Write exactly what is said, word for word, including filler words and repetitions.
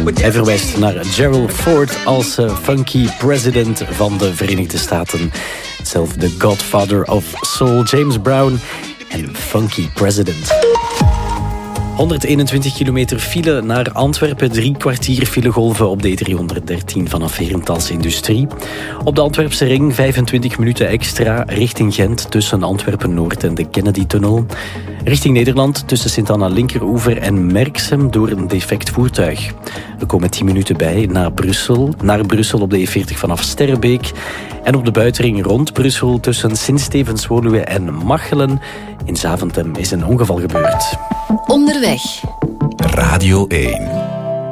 Hij verwijst naar Gerald Ford als uh, funky president van de Verenigde Staten. Zelf de godfather of soul, James Brown en funky president. honderdeenentwintig kilometer file naar Antwerpen, drie kwartier filegolven op de E driehonderddertien vanaf Herentals Industrie. Op de Antwerpse ring vijfentwintig minuten extra richting Gent tussen Antwerpen-Noord en de Kennedy-tunnel. Richting Nederland tussen Sint-Anna-Linkeroever en Merksem door een defect voertuig. Er komen tien minuten bij naar Brussel, naar Brussel op de E veertig vanaf Sterrebeek. En op de buitenring rond Brussel tussen Sint-Stevens-Woluwe en Machelen. In Zaventem is een ongeval gebeurd. Onderweg. Radio één.